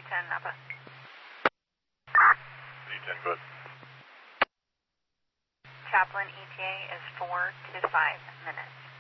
Z10 Napa. Z10, good. Chaplain ETA is 4 to 5 minutes.